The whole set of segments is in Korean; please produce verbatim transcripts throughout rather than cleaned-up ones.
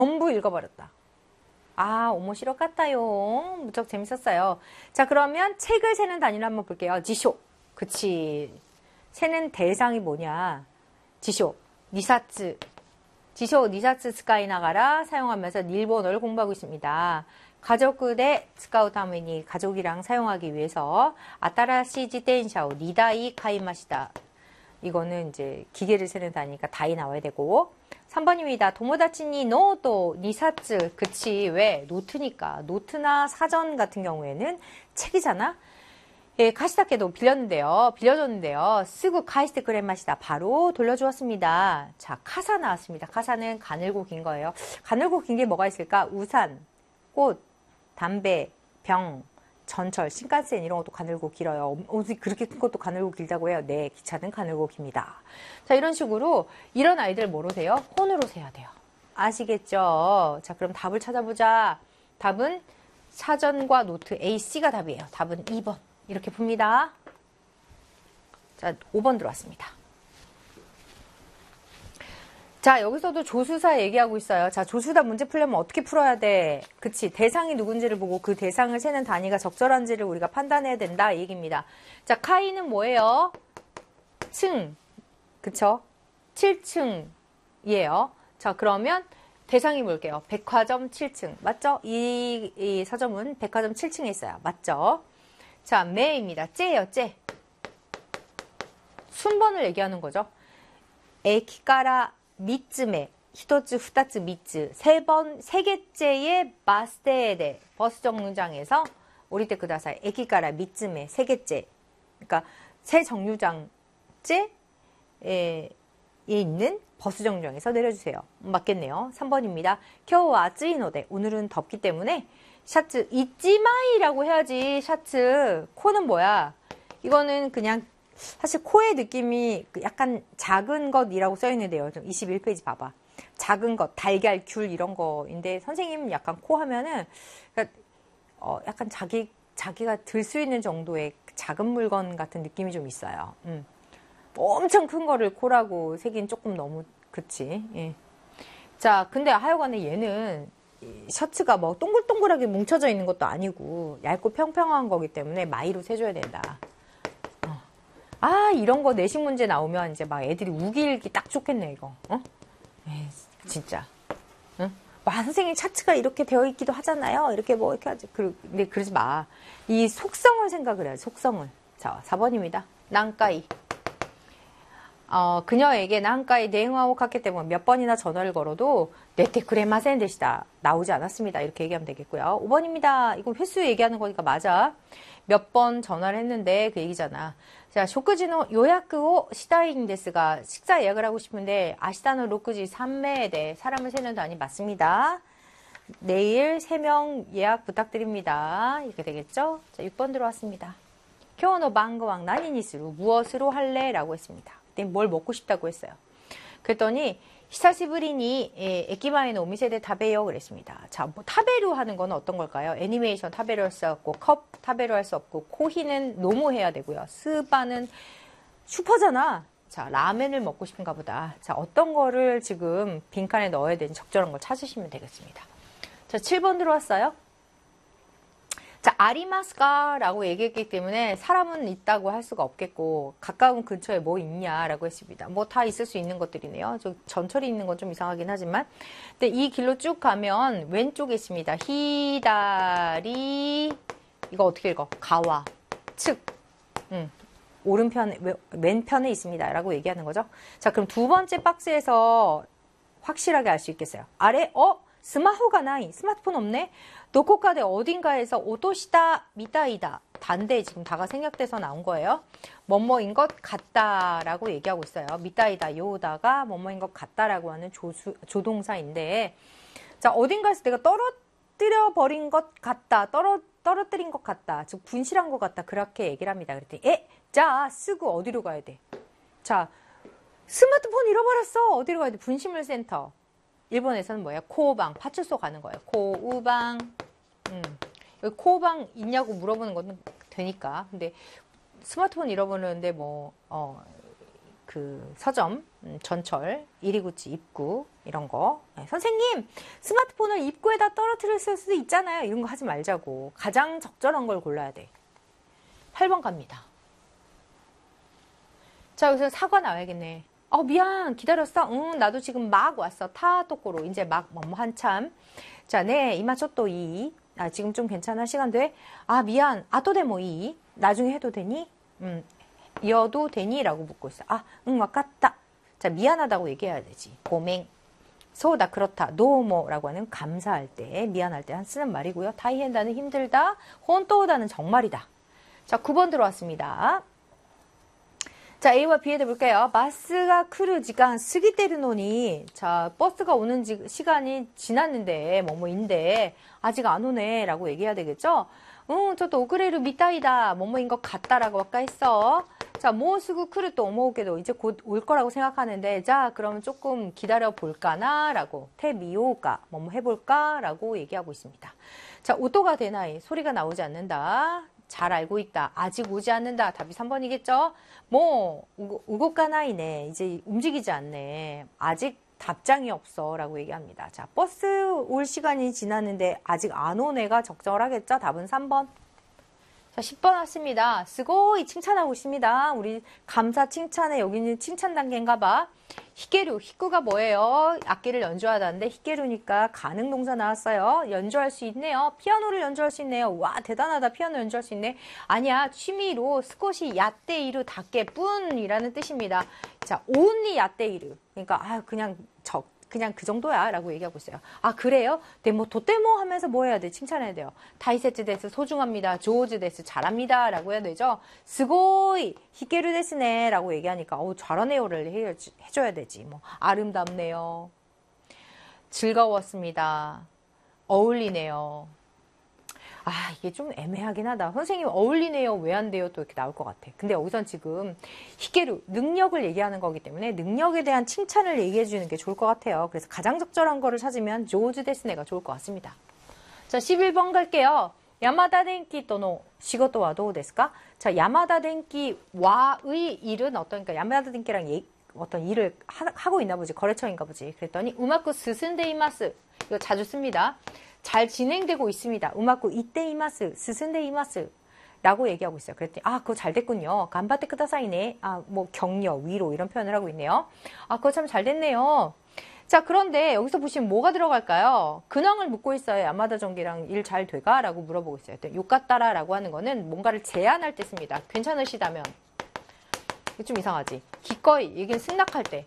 전부 읽어버렸다. 아, 오모시로 같다요. 무척 재밌었어요. 자, 그러면 책을 세는 단위를 한번 볼게요. 지쇼. 그치. 세는 대상이 뭐냐. 지쇼. 니사츠. 지쇼, 니사츠 스카이나가라 사용하면서 일본어를 공부하고 있습니다. 가족들의 스카우 타메니 가족이랑 사용하기 위해서 아따라시 지텐샤오 니다이 카이마시다. 이거는 이제 기계를 세는 단위니까 다이 나와야 되고. 삼 번입니다. 도모다치니 노도 니사츠. 그치. 왜? 노트니까. 노트나 사전 같은 경우에는 책이잖아. 예, 카시타케도 빌렸는데요. 빌려줬는데요. 쓰고 카이스트 그랜마시다. 바로 돌려주었습니다. 자, 카사 나왔습니다. 카사는 가늘고 긴 거예요. 가늘고 긴 게 뭐가 있을까? 우산, 꽃, 담배, 병, 전철, 신칸센 이런 것도 가늘고 길어요. 어디 그렇게 큰 것도 가늘고 길다고 해요? 네, 기차는 가늘고 깁니다. 자, 이런 식으로 이런 아이들 뭐로 세요? 혼으로 세야 돼요. 아시겠죠? 자, 그럼 답을 찾아보자. 답은 사전과 노트 A, C가 답이에요. 답은 이 번. 이렇게 풉니다. 자, 오 번 들어왔습니다. 자, 여기서도 조수사 얘기하고 있어요. 자, 조수사 문제 풀려면 어떻게 풀어야 돼? 그치. 대상이 누군지를 보고 그 대상을 세는 단위가 적절한지를 우리가 판단해야 된다. 이 얘기입니다. 자, 카이는 뭐예요? 층. 그쵸? 칠 층이에요. 자, 그러면 대상이 볼게요. 백화점 칠 층. 맞죠? 이, 이 서점은 백화점 칠 층에 있어요. 맞죠? 자, 매입니다. 째예요, 째. 순번을 얘기하는 거죠. 에키까라 미츠메, 히토츠, 후타츠, 미츠. 세 번, 세 개째의 마스테에데, 버스 정류장에서, 오리테 쿠다사이, 에키까라 미츠메, 세 개째. 그러니까, 세 정류장째에 있는 버스 정류장에서 내려주세요. 맞겠네요. 삼 번입니다. 겨우 아츠이노데, 오늘은 덥기 때문에, 샤츠, 이찌마이라고 해야지, 샤츠. 코는 뭐야? 이거는 그냥, 사실 코의 느낌이 약간 작은 것이라고 써있는데요. 이십일 페이지 봐봐. 작은 것, 달걀, 귤 이런 거인데, 선생님 약간 코 하면은, 그러니까 어, 약간 자기, 자기가 들 수 있는 정도의 작은 물건 같은 느낌이 좀 있어요. 음. 엄청 큰 거를 코라고 새긴 조금 너무, 그치. 예. 자, 근데 하여간에 얘는, 셔츠가 뭐 동글동글하게 뭉쳐져 있는 것도 아니고 얇고 평평한 거기 때문에 마이로 세줘야 된다. 어. 아, 이런 거 내신 문제 나오면 이제 막 애들이 우기일기 딱 좋겠네 이거. 어? 에이, 진짜. 응? 와, 선생님 셔츠가 이렇게 되어 있기도 하잖아요. 이렇게 뭐 이렇게 하지. 그, 근데 그러지 마. 이 속성을 생각을 해요. 속성을. 자, 사 번입니다. 난까이. 어, 그녀에게 난까이 대응하고 갔기 때문에 몇 번이나 전화를 걸어도 네테 그레마센 데시다. 나오지 않았습니다. 이렇게 얘기하면 되겠고요. 오 번입니다. 이건 횟수 얘기하는 거니까 맞아. 몇 번 전화를 했는데 그 얘기잖아. 자, 쇼크지노 요약으로 시다인デス가 식사 예약을 하고 싶은데 아시다노 로크지 삼매에 대해 사람을 세는 단위 맞습니다. 내일 세 명 예약 부탁드립니다. 이렇게 되겠죠? 자, 육 번 들어왔습니다. 교노 방거왕 나니니스루 무엇으로 할래? 라고 했습니다. 그때 뭘 먹고 싶다고 했어요. 그랬더니 히사시부리니 에키바에는 오미세데 타베요 그랬습니다. 자, 뭐 타베루 하는 건 어떤 걸까요? 애니메이션 타베루 할 수 없고 컵 타베루 할 수 없고 코히는 노무해야 되고요. 스바는 슈퍼잖아. 자, 라멘을 먹고 싶은가 보다. 자, 어떤 거를 지금 빈칸에 넣어야 되는 적절한 걸 찾으시면 되겠습니다. 자, 칠 번 들어왔어요. 자, 아리마스까? 라고 얘기했기 때문에 사람은 있다고 할 수가 없겠고 가까운 근처에 뭐 있냐라고 했습니다. 뭐 다 있을 수 있는 것들이네요. 저 전철이 있는 건 좀 이상하긴 하지만 근데 이 길로 쭉 가면 왼쪽에 있습니다. 히다리 이거 어떻게 읽어? 가와 측 음, 오른편에 왼편에 있습니다. 라고 얘기하는 거죠. 자, 그럼 두 번째 박스에서 확실하게 알 수 있겠어요. 아래 어? 스마호가 나이 스마트폰 없네? 노코카데 어딘가에서 오도시다 미다이다 단데 지금 다가 생략돼서 나온 거예요. 뭐뭐인 것 같다라고 얘기하고 있어요. 미다이다 요다가 뭐뭐인 것 같다라고 하는 조수, 조동사인데 자 어딘가에서 내가 떨어뜨려 버린 것 같다 떨어, 떨어뜨린 것 같다 즉 분실한 것 같다 그렇게 얘기를 합니다. 그랬더니 에? 자 쓰고 어디로 가야 돼? 자 스마트폰 잃어버렸어 어디로 가야 돼? 분실물센터 일본에서는 뭐예요? 코우방, 파출소 가는 거예요. 코우방. 음. 여기 코우방 있냐고 물어보는 건 되니까. 근데 스마트폰 잃어버렸는데 뭐, 어, 그 서점, 음, 전철, 이리구치 입구 이런 거. 네, 선생님 스마트폰을 입구에다 떨어뜨렸을 수도 있잖아요. 이런 거 하지 말자고. 가장 적절한 걸 골라야 돼. 팔 번 갑니다. 자, 여기서 사과 나와야겠네. 어, 미안, 기다렸어? 응, 나도 지금 막 왔어. 타, 또꼬로. 이제 막, 뭐, 한참. 자, 네, 이마초또 이. 아, 지금 좀 괜찮아? 시간 돼? 아, 미안. 아토데모 이. 나중에 해도 되니? 음, 이어도 되니? 라고 묻고 있어. 아, 응, 와깝다. 자, 미안하다고 얘기해야 되지. 고맹. 소다, 그렇다. 노모 라고 하는 감사할 때, 미안할 때 쓰는 말이고요. 다이헨다는 힘들다. 혼또다는 정말이다. 자, 구 번 들어왔습니다. 자, A와 B에 볼게요. 바스가 크루 지간 스기 때르노니. 자, 버스가 오는 지, 시간이 지났는데, 뭐뭐인데, 아직 안 오네. 라고 얘기해야 되겠죠? 응, 저도 오그레루 미타이다. 뭐뭐인 것 같다라고 아까 했어. 자, 모스구 크루 또 오모오게도 이제 곧 올 거라고 생각하는데, 자, 그러면 조금 기다려 볼까나? 라고. 테미오가. 뭐뭐 해볼까? 라고 얘기하고 있습니다. 자, 오토가 되나이. 소리가 나오지 않는다. 잘 알고 있다. 아직 오지 않는다. 답이 삼 번이겠죠? 뭐, 우고까나이네. 이제 움직이지 않네. 아직 답장이 없어. 라고 얘기합니다. 자, 버스 올 시간이 지났는데 아직 안 오네가 적절하겠죠? 답은 삼 번. 자, 십 번 왔습니다. 스고이 칭찬하고 있습니다. 우리 감사 칭찬에 여기는 칭찬 단계인가 봐. 히게루, 히쿠가 뭐예요? 악기를 연주하다는데 히게루니까 가능 동사 나왔어요. 연주할 수 있네요. 피아노를 연주할 수 있네요. 와, 대단하다. 피아노 연주할 수 있네. 아니야, 취미로 스코시 야떼이루 닦게 뿐이라는 뜻입니다. 자, 온리 야떼이루. 그러니까 아, 그냥 적 그냥 그 정도야 라고 얘기하고 있어요. 아, 그래요? 네, 뭐 도떼모 하면서 뭐 해야 돼? 칭찬해야 돼요. 다이세츠 데스 소중합니다. 조즈 데스 잘합니다 라고 해야 되죠. 스고이 히게루 데스네 라고 얘기하니까 어우, 잘하네요를 해, 해줘야 되지. 뭐 아름답네요. 즐거웠습니다. 어울리네요. 아, 이게 좀 애매하긴 하다. 선생님 어울리네요. 왜 안 돼요? 또 이렇게 나올 것 같아. 근데 여기선 지금 히게루, 능력을 얘기하는 거기 때문에 능력에 대한 칭찬을 얘기해 주는 게 좋을 것 같아요. 그래서 가장 적절한 거를 찾으면 조즈 데스네가 좋을 것 같습니다. 자, 십일 번 갈게요. 야마다 덴키 또노 시고토와 도우 데스까? 자, 야마다 덴키와의 일은 어떠니까 야마다 덴키랑 예, 어떤 일을 하, 하고 있나 보지. 거래처인가 보지. 그랬더니 우마쿠 스슨데이마스. 이거 자주 씁니다. 잘 진행되고 있습니다. 우마쿠 이때이마스, 스슨데이마스 라고 얘기하고 있어요. 그랬더니 아, 그거 잘 됐군요. 간바테 쿠다사이네. 아, 뭐 격려, 위로 이런 표현을 하고 있네요. 아, 그거 참 잘 됐네요. 자, 그런데 여기서 보시면 뭐가 들어갈까요? 근황을 묻고 있어요. 야마다 전기랑 일 잘 돼가? 라고 물어보고 있어요. 요까따라 라고 하는 거는 뭔가를 제안할 때 씁니다. 괜찮으시다면. 이게 좀 이상하지? 기꺼이, 이게 승낙할 때.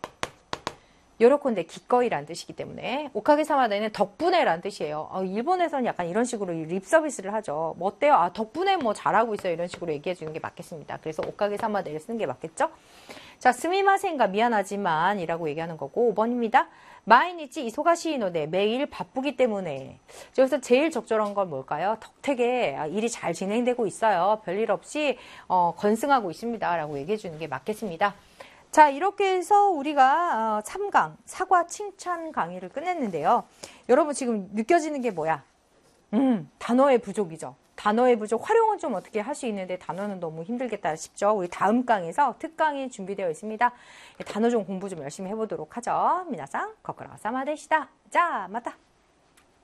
요렇건데 기꺼이라는 뜻이기 때문에 오카게사마다는 덕분에라는 뜻이에요. 어, 일본에서는 약간 이런 식으로 립 서비스를 하죠. 뭐 어때요? 아, 덕분에 뭐 잘하고 있어요. 이런 식으로 얘기해 주는 게 맞겠습니다. 그래서 오카게사마다를 쓰는 게 맞겠죠? 자, 스미마센가 미안하지만 이라고 얘기하는 거고 오 번입니다. 마이니치 이소가시노데 매일 바쁘기 때문에 여기서 제일 적절한 건 뭘까요? 덕택에 일이 잘 진행되고 있어요. 별일 없이 어, 건승하고 있습니다. 라고 얘기해 주는 게 맞겠습니다. 자, 이렇게 해서 우리가 삼 강, 사과 칭찬 강의를 끝냈는데요. 여러분 지금 느껴지는 게 뭐야? 음, 단어의 부족이죠. 단어의 부족, 활용은 좀 어떻게 할 수 있는데 단어는 너무 힘들겠다 싶죠. 우리 다음 강에서 특강이 준비되어 있습니다. 단어 좀 공부 좀 열심히 해보도록 하죠. 미나상, 거꾸로 사마 되시다. 자, 맞다.